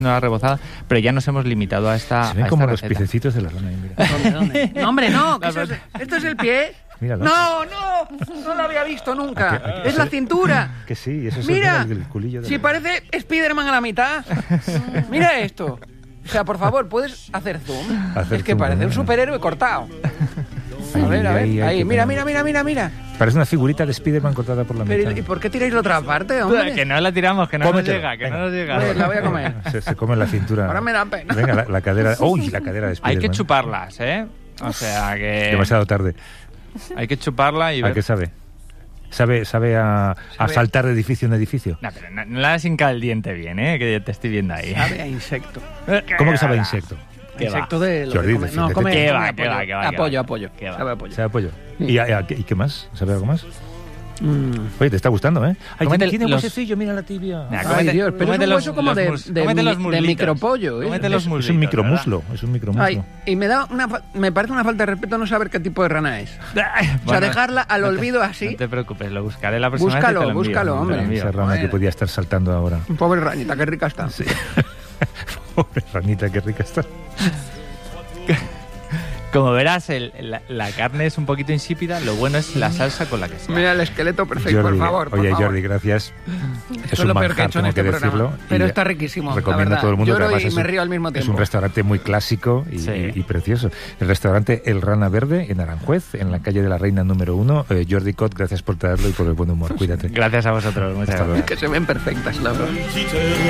una rebozada, pero ya nos hemos limitado a esta Se ven a como esta los receta. piececitos de la rana. Mira. ¿Dónde? No, hombre, no. que ¿Esto es el pie? Míralo. No lo había visto nunca. ¿A que Es la sí? cintura. Que sí, eso es Mira, el culillo de si la... parece Spiderman a la mitad. Mira esto. O sea, por favor, ¿puedes hacer zoom? Hacer Es que zoom, parece un ¿no? superhéroe cortado. A ver, ahí, mira. Parece una figurita de Spiderman cortada por la mitad. Pero, ¿y por qué tiráis la otra parte, hombre? Que no la tiramos, que no Cómetelo, nos llega, que venga. no nos llega. Pues la voy a comer. Se come la cintura. Ahora me da pena. Venga, la cadera. ¡Uy! La cadera de Hay Spiderman. que chuparlas, ¿eh? O sea que... Demasiado tarde. Hay que chuparla y ¿A ver... qué sabe? ¿Sabe a saltar de edificio en edificio? No, pero no la has hincado el diente bien, ¿eh? Que te estoy viendo ahí. Sabe a insecto. ¿Cómo que sabe a insecto? ¿Qué va? Insecto de lo Jordi, que come. No, defiéndete. come. ¿Qué come va, apoyo. qué va, qué va, Apoyo, qué apoyo. ¿Qué va? Sabe apoyo. ¿Sabe a pollo? ¿Y qué más? ¿Sabe algo más? Mm. Oye, te está gustando, ¿eh? Ay, Cómete tiene los- huesecillo, mira la tibia. Mira, Ay, Dios, pero es cómete un hueso como de cómete los muslitos. micropollo, ¿eh? Cómete los Es un muslitos, micromuslo, es un micromuslo. Ay, y me parece una falta de respeto no saber qué tipo de rana es. ¿verdad? O sea, Bueno, dejarla al no te- olvido así. No te preocupes, lo buscaré la próxima vez. y te lo envío, Búscalo, te lo hombre. envío. Esa rana Bueno. que podía estar saltando ahora. Pobre ranita, qué rica está. Sí. Pobre ranita, qué rica está. Como verás, la carne es un poquito insípida, lo bueno es la salsa con la que se hace. Mira el esqueleto perfecto, Jordi, por favor. por oye, favor. Jordi, gracias. Esto es lo peor que he hecho en este programa. Pero está riquísimo, la Recomiendo verdad. a todo el mundo que Lloro además y me río al mismo es tiempo. un restaurante muy clásico y precioso. El restaurante El Rana Verde en Aranjuez, en la calle de la Reina número 1. Jordi Cot, gracias por traerlo y por el buen humor. Cuídate. Gracias a vosotros, muchas Hasta luego. gracias. Que se ven perfectas, la verdad.